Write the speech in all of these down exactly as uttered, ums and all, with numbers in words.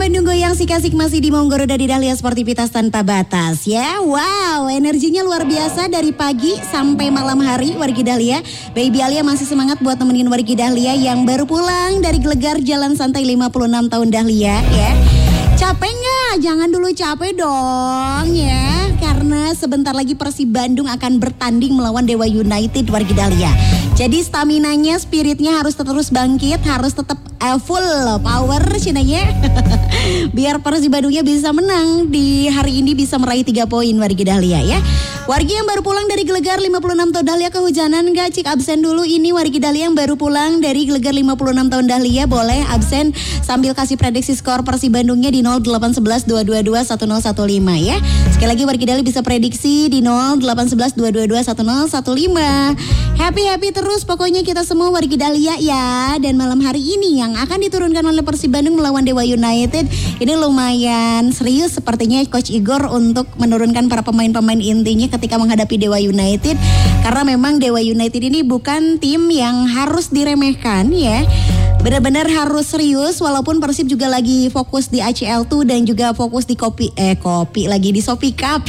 Bandung goyang sik-asik masih di Monggoroda di Dahlia Sportivitas tanpa batas ya. Wow, energinya luar biasa dari pagi sampai malam hari wargi Dahlia. Baby Alia masih semangat buat temenin wargi Dahlia yang baru pulang dari Gelegar Jalan Santai lima puluh enam tahun Dahlia ya. Capek nggak? Jangan dulu capek dong ya. Karena sebentar lagi Persib Bandung akan bertanding melawan Dewa United wargi Dahlia. Jadi staminanya, spiritnya harus terus bangkit, harus tetap uh, full power cenanya. Biar Persib Bandungnya bisa menang di hari ini, bisa meraih tiga poin wargi Dahlia ya. Wargi yang baru pulang dari Gelegar lima puluh enam tahun Dahlia kehujanan gak? Cik absen dulu ini wargi Dahlia yang baru pulang dari Gelegar lima puluh enam tahun Dahlia. Boleh absen sambil kasih prediksi skor Persib Bandungnya di nol delapan satu satu dua dua dua satu nol satu lima ya. Sekali lagi wargi Dahlia bisa prediksi di nol delapan satu satu dua dua dua satu nol satu lima. Happy-happy terus pokoknya kita semua wargi Dahlia ya. Dan malam hari ini yang akan diturunkan oleh Persib Bandung melawan Dewa United, ini lumayan serius sepertinya Coach Igor untuk menurunkan para pemain-pemain intinya ketika menghadapi Dewa United. Karena memang Dewa United ini bukan tim yang harus diremehkan ya. Benar-benar harus serius walaupun Persib juga lagi fokus di A C L dua dan juga fokus di kopi eh kopi lagi di Shopee Cup.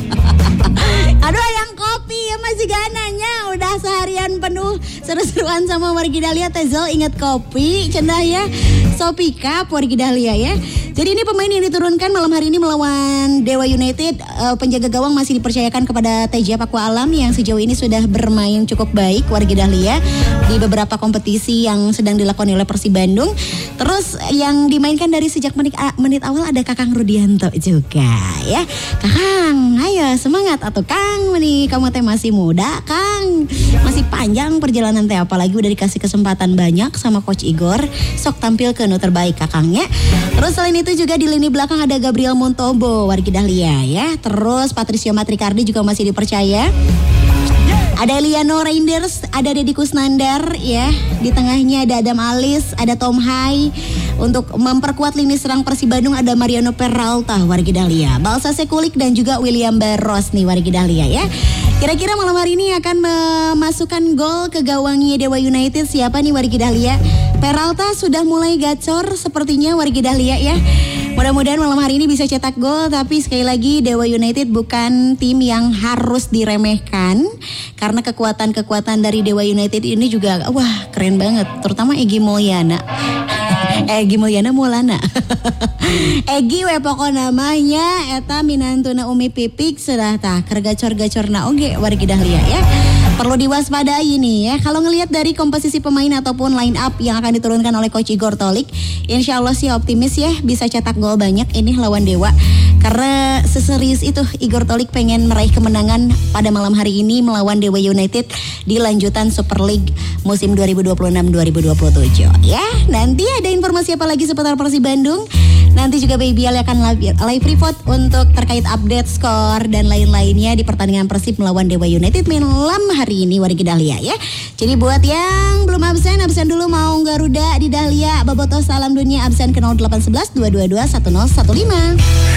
Aduh yang kopi ya masih gananya udah seharian penuh seru-seruan sama wargi Dahlia. Tezel ingat kopi cendah ya. Shopee Cup wargi Dahlia ya. Jadi ini pemain yang diturunkan malam hari ini melawan Dewa United. Uh, penjaga gawang masih dipercayakan kepada Teja Paku Alam yang sejauh ini sudah bermain cukup baik wargi Dahlia di beberapa kompetisi yang sedang dilakukan oleh Persib Bandung. Terus yang dimainkan dari sejak menit, menit awal ada Kakang Rudianto juga ya. Kakang, ayo semangat atau Kang, nih kamu teh masih muda Kang. Masih panjang perjalanan teh, apalagi udah dikasih kesempatan banyak sama Coach Igor. Sok tampil ke nu terbaik Kakangnya. Terus selain itu juga di lini belakang ada Gabriel Montobo wargi Dahlia ya. Terus Patricio Matricardi juga masih dipercaya. Ada Eliano Reinders, ada Deddy Kusnandar ya. Di tengahnya ada Adam Alis, ada Tom Hai. Untuk memperkuat lini serang Persib Bandung ada Mariano Peralta wargi Dahlia, Balsa Sekulik dan juga William Barros nih wargi Dahlia ya. Kira-kira malam hari ini akan memasukkan gol ke gawangnya Dewa United siapa nih wargi Dahlia? Peralta sudah mulai gacor sepertinya wargi Dahlia ya. Mudah-mudahan malam hari ini bisa cetak gol, tapi sekali lagi Dewa United bukan tim yang harus diremehkan karena kekuatan-kekuatan dari Dewa United ini juga wah keren banget, terutama Egy Mulyana. Egy Mulyana Mulana. Egy we pokok namanya eta minantuna Umi Pipik sudah tah kergacor-gacorna oge wargi Dahlia ya. Perlu diwaspadai nih ya. Kalau ngelihat dari komposisi pemain ataupun line up yang akan diturunkan oleh Coach Igor Tolik, insya Allah sih optimis ya bisa cetak gol banyak ini lawan Dewa. Karena seserius itu Igor Tolik pengen meraih kemenangan pada malam hari ini melawan Dewa United di lanjutan Super League musim dua ribu dua puluh enam dua ribu dua puluh tujuh ya. Nanti ada informasi apa lagi seputar Persib Bandung? Nanti juga Baby Ali akan live, live report untuk terkait update skor dan lain-lainnya di pertandingan Persib melawan Dewa United malam hari ini wargi Dahlia ya. Jadi buat yang belum absen, absen dulu mau Garuda di Dahlia. Babotoh salam dunia absen ke nol delapan satu satu dua dua dua satu nol satu lima.